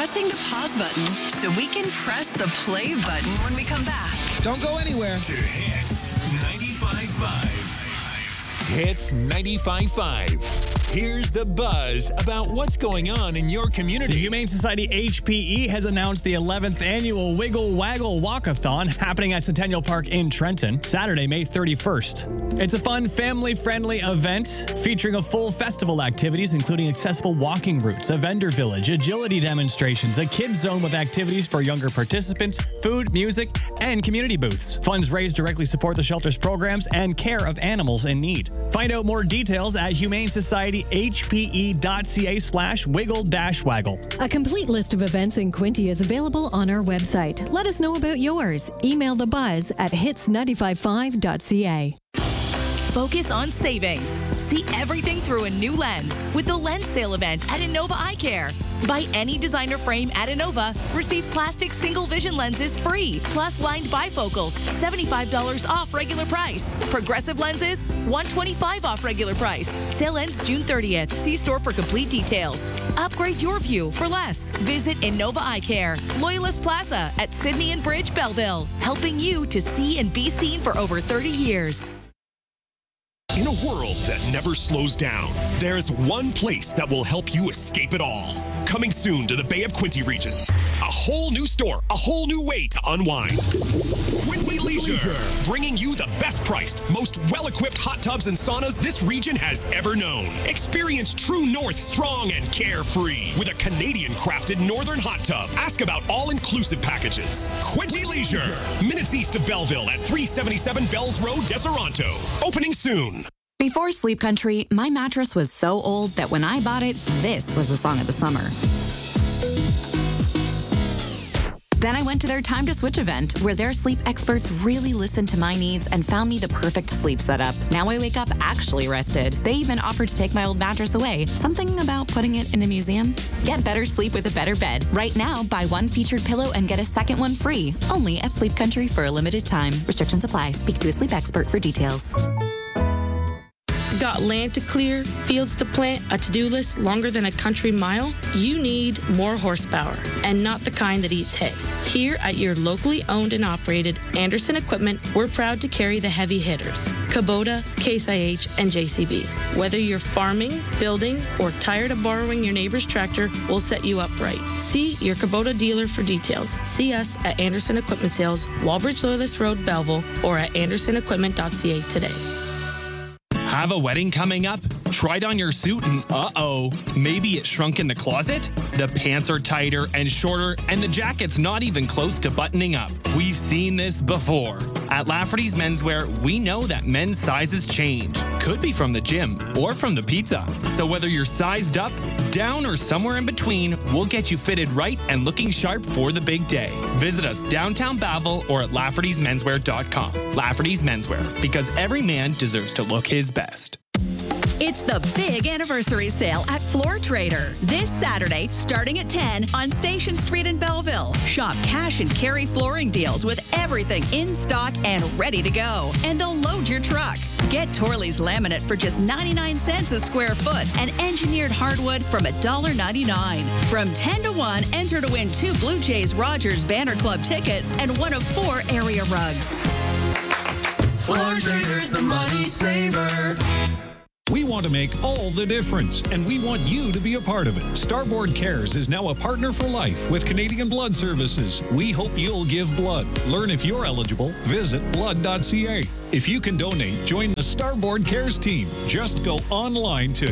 pressing the pause button so we can press the play button when we come back. Don't go anywhere. To Hits 95.5. Hits 95.5. Here's the buzz about what's going on in your community. The Humane Society HPE has announced the 11th annual Wiggle Waggle Walkathon happening at Centennial Park in Trenton, Saturday, May 31st. It's a fun, family-friendly event featuring a full festival activities, including accessible walking routes, a vendor village, agility demonstrations, a kids zone with activities for younger participants, food, music, and community booths. Funds raised directly support the shelter's programs and care of animals in need. Find out more details at humanesociety.hpe.ca/wiggle-waggle. A complete list of events in Quinte is available on our website. Let us know about yours. Email the buzz at hits955.ca. Focus on savings. See everything through a new lens with the lens sale event at Innova Eye Care. Buy any designer frame at Innova, receive plastic single vision lenses free, plus lined bifocals, $75 off regular price. Progressive lenses, $125 off regular price. Sale ends June 30th. See store for complete details. Upgrade your view for less. Visit Innova Eye Care, Loyalist Plaza at Sydney and Bridge, Belleville, helping you to see and be seen for over 30 years. In a world that never slows down, there's one place that will help you escape it all. Coming soon to the Bay of Quinte region. A whole new store, a whole new way to unwind. Quinte Leisure, bringing you the best priced, most well-equipped hot tubs and saunas this region has ever known. Experience True North strong and carefree with a Canadian-crafted northern hot tub. Ask about all-inclusive packages. Quinte Leisure, minutes east of Belleville at 377 Bells Road, Deseronto. Opening soon. Before Sleep Country, my mattress was so old that when I bought it, this was the song of the summer. Then I went to their Time to Switch event, where their sleep experts really listened to my needs and found me the perfect sleep setup. Now I wake up actually rested. They even offered to take my old mattress away. Something about putting it in a museum? Get better sleep with a better bed. Right now, buy one featured pillow and get a second one free. Only at Sleep Country for a limited time. Restrictions apply. Speak to a sleep expert for details. Got land to clear, fields to plant, a to-do list longer than a country mile? You need more horsepower, and not the kind that eats hay. Here at your locally owned and operated Anderson Equipment, we're proud to carry the heavy hitters, Kubota, Case IH, and JCB. Whether you're farming, building, or tired of borrowing your neighbor's tractor, we'll set you up right. See your Kubota dealer for details. See us at Anderson Equipment Sales, Walbridge Loyalist Road, Belleville, or at andersonequipment.ca today. Have a wedding coming up? Tried on your suit and maybe it shrunk in the closet? The pants are tighter and shorter and the jacket's not even close to buttoning up. We've seen this before. At Lafferty's Menswear, we know that men's sizes change. Could be from the gym or from the pizza. So whether you're sized up, down, or somewhere in between, we'll get you fitted right and looking sharp for the big day. Visit us downtown Belleville or at Lafferty'sMenswear.com. Lafferty's Menswear, because every man deserves to look his best. It's the big anniversary sale at Floor Trader. This Saturday, starting at 10 on Station Street in Belleville. Shop cash and carry flooring deals with everything in stock and ready to go. And they'll load your truck. Get Torley's laminate for just 99 cents a square foot and engineered hardwood from $1.99. From 10 to 1, enter to win 2 Blue Jays Rogers Banner Club tickets and one of 4 area rugs. Floor Trader, the money saver. We want to make all the difference, and we want you to be a part of it. Starboard Cares is now a partner for life with Canadian Blood Services. We hope you'll give blood. Learn if you're eligible. Visit blood.ca. If you can donate, join the Starboard Cares team. Just go online to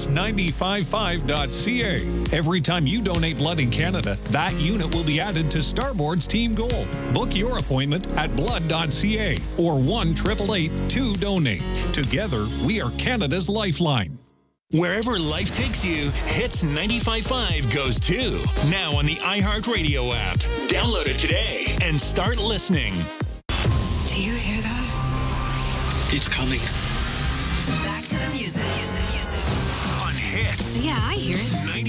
hits955.ca. Every time you donate blood in Canada, that unit will be added to Starboard's team goal. Book your appointment at blood.ca or 1-888-2-DONATE. Together, we are Canada's lifeline. Wherever life takes you, Hits 95.5 goes too. Now on the iHeartRadio app. Download it today and start listening. Do you hear that? It's coming. Back to the music. On Hits. Yeah, I hear it.